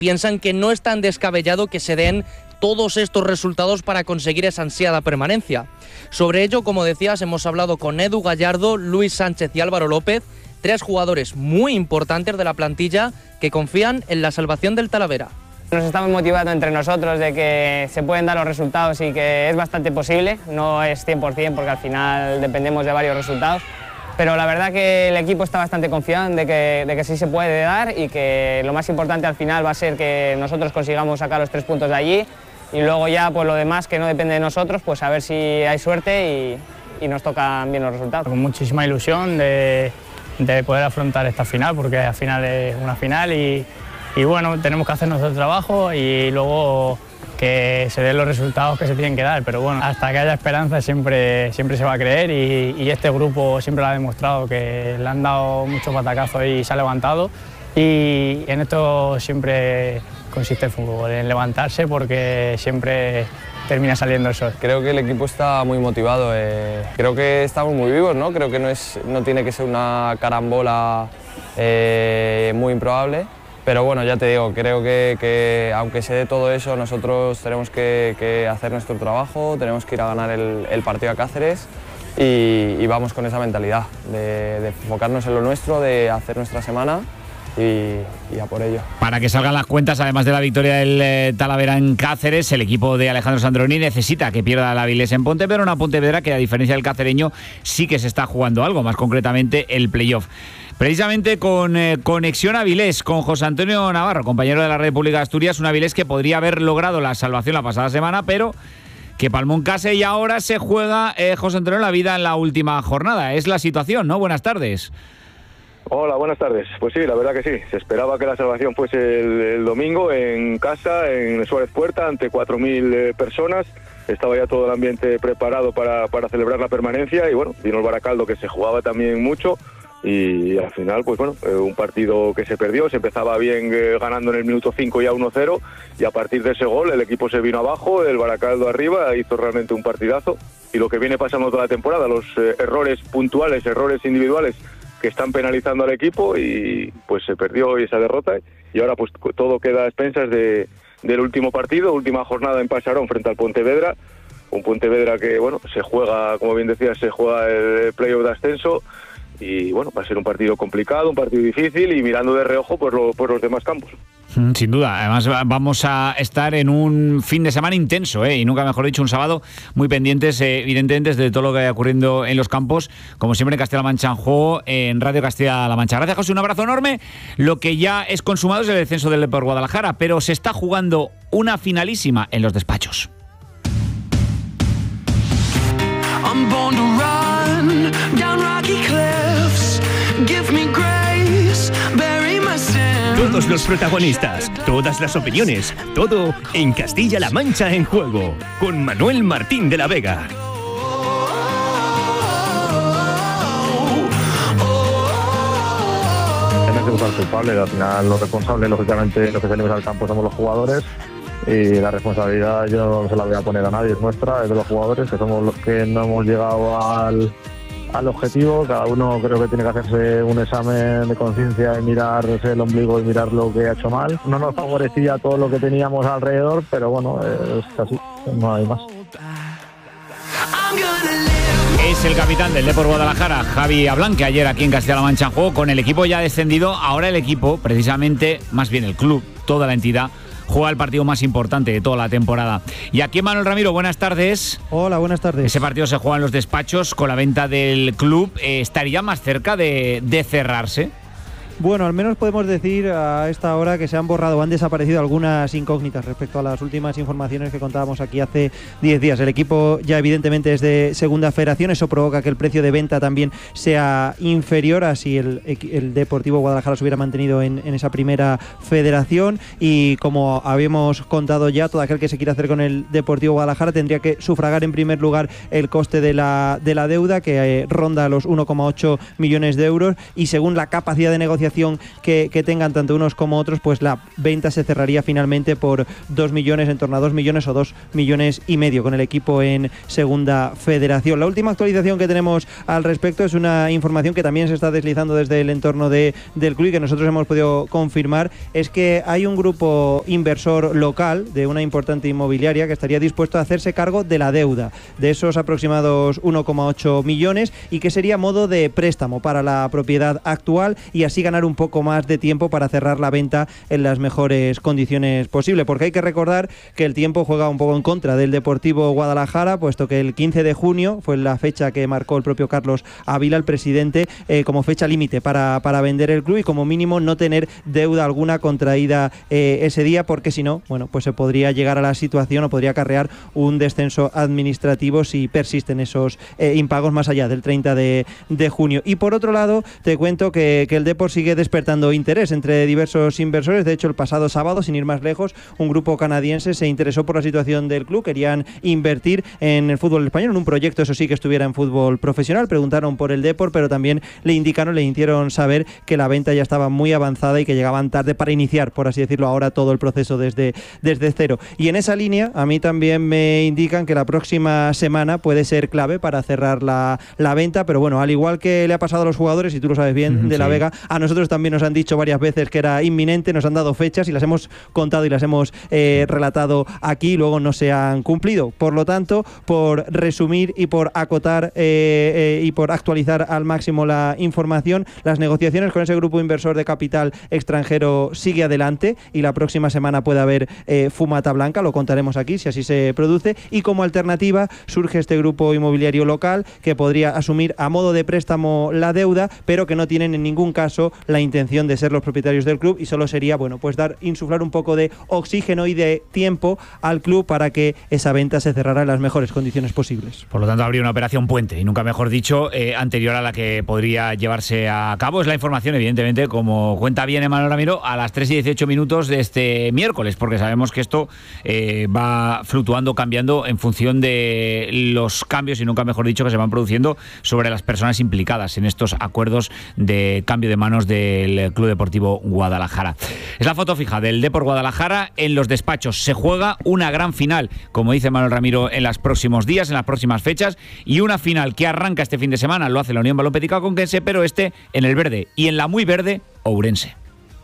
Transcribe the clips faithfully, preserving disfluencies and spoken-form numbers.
piensan que no es tan descabellado que se den todos estos resultados para conseguir esa ansiada permanencia. Sobre ello, como decías, hemos hablado con Edu Gallardo, Luis Sánchez y Álvaro López, tres jugadores muy importantes de la plantilla que confían en la salvación del Talavera. Nos estamos motivando entre nosotros de que se pueden dar los resultados y que es bastante posible, no es cien por cien porque al final dependemos de varios resultados, pero la verdad que el equipo está bastante confiado de que, de que sí se puede dar y que lo más importante al final va a ser que nosotros consigamos sacar los tres puntos de allí y luego ya pues lo demás que no depende de nosotros, pues a ver si hay suerte y, y nos tocan bien los resultados. Con muchísima ilusión de, de poder afrontar esta final, porque al final es una final y, y bueno, tenemos que hacer nuestro trabajo y luego que se den los resultados que se tienen que dar, pero bueno, hasta que haya esperanza siempre, siempre se va a creer y, y este grupo siempre lo ha demostrado, que le han dado muchos batacazos y se ha levantado y en esto siempre consiste el fútbol, en levantarse porque siempre termina saliendo el sol. Creo que el equipo está muy motivado, eh, creo que estamos muy vivos, ¿no? Creo que no, es, no tiene que ser una carambola eh, muy improbable, pero bueno, ya te digo, creo que, que aunque se dé todo eso, nosotros tenemos que, que hacer nuestro trabajo, tenemos que ir a ganar el, el partido a Cáceres y, y vamos con esa mentalidad de, de enfocarnos en lo nuestro, de hacer nuestra semana Y, y a por ello. Para que salgan las cuentas, además de la victoria del eh, Talavera en Cáceres, el equipo de Alejandro Sandroni necesita que pierda la Avilés en Pontevedra, una Pontevedra que a diferencia del cacereño sí que se está jugando algo, más concretamente el playoff. Precisamente con eh, conexión Avilés, con José Antonio Navarro, compañero de la Red Pública de Asturias, una Avilés que podría haber logrado la salvación la pasada semana, pero que palmó en casa y ahora se juega, eh, José Antonio, la vida en la última jornada. Es la situación, ¿no? Buenas tardes. Hola, buenas tardes. Pues sí, la verdad que sí. Se esperaba que la salvación fuese el, el domingo en casa, en Suárez Puerta, ante cuatro mil eh, personas. Estaba ya todo el ambiente preparado para, para celebrar la permanencia y bueno, vino el Baracaldo, que se jugaba también mucho y al final, pues bueno, eh, un partido que se perdió. Se empezaba bien eh, ganando en el minuto cinco ya uno cero y a partir de ese gol el equipo se vino abajo, el Baracaldo arriba, hizo realmente un partidazo y lo que viene pasando toda la temporada, los eh, errores puntuales, errores individuales que están penalizando al equipo y pues se perdió esa derrota y ahora pues todo queda a expensas de, del último partido, última jornada en Pasarón frente al Pontevedra, un Pontevedra que bueno, se juega, como bien decías, se juega el playoff de ascenso y bueno, va a ser un partido complicado, un partido difícil y mirando de reojo por, lo, por los demás campos. Sin duda, además vamos a estar en un fin de semana intenso, ¿eh? Y nunca mejor dicho, un sábado muy pendientes, eh, evidentemente, de todo lo que vaya ocurriendo en los campos, como siempre en Castilla-La Mancha en juego, en Radio Castilla-La Mancha. Gracias, José, un abrazo enorme. Lo que ya es consumado es el descenso del Depor Guadalajara, pero se está jugando una finalísima en los despachos. I'm born to run down rocky cliffs. Give me grace, bury my sin. Todos los protagonistas, todas las opiniones, todo en Castilla-La Mancha en juego, con Manuel Martín de la Vega. Tienes que buscar culpable, al final los responsables, lógicamente, los que salimos al campo somos los jugadores y la responsabilidad yo no se la voy a poner a nadie, es nuestra, es de los jugadores, que somos los que no hemos llegado al... al objetivo. Cada uno creo que tiene que hacerse un examen de conciencia y mirarse el ombligo y mirar lo que ha hecho mal. No nos favorecía todo lo que teníamos alrededor, pero bueno, es así, no hay más. Es el capitán del Depor Guadalajara, Javi Ablán, que ayer aquí en Castilla-La Mancha jugó con el equipo ya descendido. Ahora el equipo, precisamente, más bien el club, toda la entidad, juega el partido más importante de toda la temporada. Y aquí Manuel Ramiro, buenas tardes. Hola, buenas tardes. Ese partido se juega en los despachos con la venta del club. Eh, ¿Estaría más cerca de, de cerrarse? Bueno, al menos podemos decir a esta hora que se han borrado, han desaparecido algunas incógnitas respecto a las últimas informaciones que contábamos aquí hace diez días. El equipo ya evidentemente es de segunda federación, eso provoca que el precio de venta también sea inferior a si el, el Deportivo Guadalajara se hubiera mantenido en, en esa primera federación y como habíamos contado ya, todo aquel que se quiera hacer con el Deportivo Guadalajara tendría que sufragar en primer lugar el coste de la, de la deuda que eh, ronda los uno coma ocho millones de euros y según la capacidad de negociación afiliación que, que tengan tanto unos como otros, pues la venta se cerraría finalmente por dos millones, en torno a dos millones o dos millones y medio con el equipo en Segunda Federación. La última actualización que tenemos al respecto es una información que también se está deslizando desde el entorno de, del club y que nosotros hemos podido confirmar, es que hay un grupo inversor local de una importante inmobiliaria que estaría dispuesto a hacerse cargo de la deuda de esos aproximados uno coma ocho millones y que sería modo de préstamo para la propiedad actual y así ganar un poco más de tiempo para cerrar la venta en las mejores condiciones posibles, porque hay que recordar que el tiempo juega un poco en contra del Deportivo Guadalajara, puesto que el quince de junio fue la fecha que marcó el propio Carlos Ávila, el presidente, eh, como fecha límite para, para vender el club y como mínimo no tener deuda alguna contraída eh, ese día, porque si no, bueno, pues se podría llegar a la situación o podría acarrear un descenso administrativo si persisten esos eh, impagos más allá del treinta de junio. Y por otro lado, te cuento que, que el Depor sigue despertando interés entre diversos inversores. De hecho, el pasado sábado, sin ir más lejos, un grupo canadiense se interesó por la situación del club, querían invertir en el fútbol español, en un proyecto, eso sí, que estuviera en fútbol profesional. Preguntaron por el Depor, pero también le indicaron, le hicieron saber que la venta ya estaba muy avanzada y que llegaban tarde para iniciar, por así decirlo, ahora todo el proceso desde, desde cero. Y en esa línea, a mí también me indican que la próxima semana puede ser clave para cerrar la, la venta, pero bueno, al igual que le ha pasado a los jugadores, y tú lo sabes bien, de sí. La Vega, a nosotros también nos han dicho varias veces que era inminente, nos han dado fechas y las hemos contado y las hemos eh, relatado aquí, luego no se han cumplido. Por lo tanto, por resumir y por acotar eh, eh, y por actualizar al máximo la información, las negociaciones con ese grupo inversor de capital extranjero sigue adelante y la próxima semana puede haber eh, fumata blanca, lo contaremos aquí si así se produce, y como alternativa surge este grupo inmobiliario local que podría asumir a modo de préstamo la deuda, pero que no tienen en ningún caso la intención de ser los propietarios del club y solo sería, bueno, pues dar, insuflar un poco de oxígeno y de tiempo al club para que esa venta se cerrara en las mejores condiciones posibles. Por lo tanto, habría una operación puente y nunca mejor dicho, eh, anterior a la que podría llevarse a cabo. Es la información, evidentemente, como cuenta bien Emmanuel Ramiro, a las tres y dieciocho minutos de este miércoles, porque sabemos que esto eh, va fluctuando, cambiando en función de los cambios y nunca mejor dicho que se van produciendo sobre las personas implicadas en estos acuerdos de cambio de manos del Club Deportivo Guadalajara. Es la foto fija del Depor Guadalajara. En los despachos se juega una gran final, como dice Manuel Ramiro, en los próximos días, en las próximas fechas, y una final que arranca este fin de semana, lo hace la Unión Balonméstica Conquense, pero este en el verde y en la muy verde Ourense.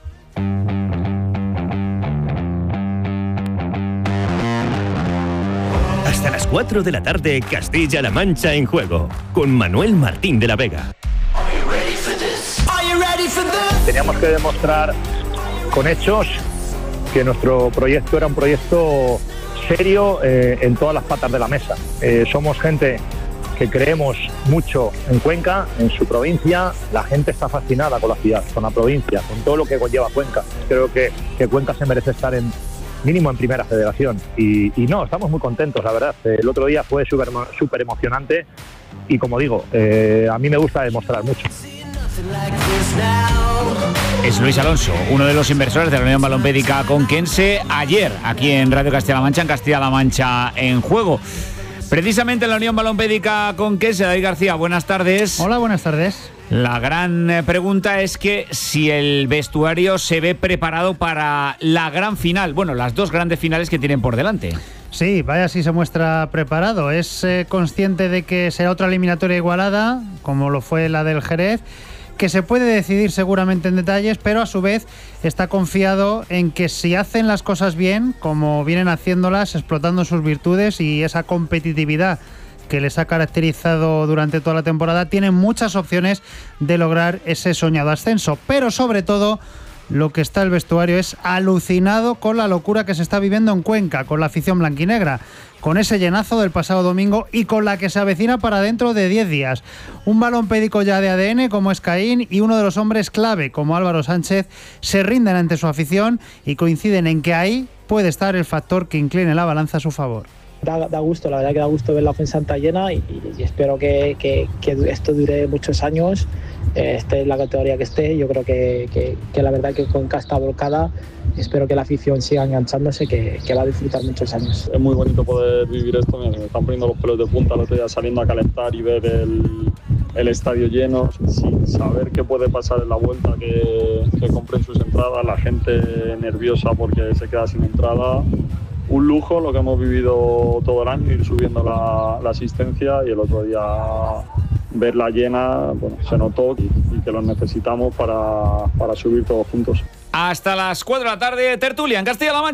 Hasta las cuatro de la tarde, Castilla-La Mancha en juego, con Manuel Martín de la Vega. Teníamos que demostrar con hechos que nuestro proyecto era un proyecto serio eh, en todas las patas de la mesa. Eh, somos gente que creemos mucho en Cuenca, en su provincia. La gente está fascinada con la ciudad, con la provincia, con todo lo que conlleva Cuenca. Creo que, que Cuenca se merece estar en mínimo en Primera Federación y, y no, estamos muy contentos, la verdad. El otro día fue súper súper emocionante y como digo, eh, a mí me gusta demostrar mucho. Es Luis Alonso, uno de los inversores de la Unión Balonméstica Conquense, ayer aquí en Radio Castilla-La Mancha, en Castilla-La Mancha en juego. Precisamente en la Unión Balonméstica Conquense, David García, buenas tardes. Hola, buenas tardes. La gran pregunta es que si el vestuario se ve preparado para la gran final, bueno, las dos grandes finales que tienen por delante. Sí, vaya si se muestra preparado. Es eh, consciente de que será otra eliminatoria igualada, como lo fue la del Jerez, que se puede decidir seguramente en detalles, pero a su vez está confiado en que si hacen las cosas bien, como vienen haciéndolas, explotando sus virtudes y esa competitividad que les ha caracterizado durante toda la temporada, tienen muchas opciones de lograr ese soñado ascenso. Pero sobre todo, lo que está el vestuario es alucinado con la locura que se está viviendo en Cuenca, con la afición blanquinegra, con ese llenazo del pasado domingo y con la que se avecina para dentro de diez días. Un balonpédico ya de A D N como es Caín y uno de los hombres clave como Álvaro Sánchez se rinden ante su afición y coinciden en que ahí puede estar el factor que incline la balanza a su favor. Da, da gusto, la verdad que da gusto ver la Fuensanta llena y, y espero que, que, que esto dure muchos años, eh, esté en la categoría que esté. Yo creo que, que, que la verdad que Cuenca está volcada, espero que la afición siga enganchándose, que, que va a disfrutar muchos años. Es muy bonito poder vivir esto, me están poniendo los pelos de punta el otro día saliendo a calentar y ver el, el estadio lleno, sin saber qué puede pasar en la vuelta, que, que compren sus entradas, la gente nerviosa porque se queda sin entrada. Un lujo lo que hemos vivido todo el año, ir subiendo la, la asistencia, y el otro día verla llena, bueno, se notó y, y que los necesitamos para, para subir todos juntos. Hasta las cuatro de la tarde, tertulia en Castilla-La Mancha.